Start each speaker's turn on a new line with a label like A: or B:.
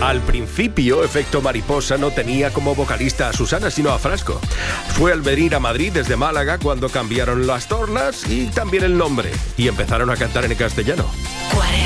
A: Al principio, Efecto Mariposa no tenía como vocalista a Susana, sino a Frasco. Fue al venir a Madrid desde Málaga cuando cambiaron las tornas y también el nombre, y empezaron a cantar en castellano.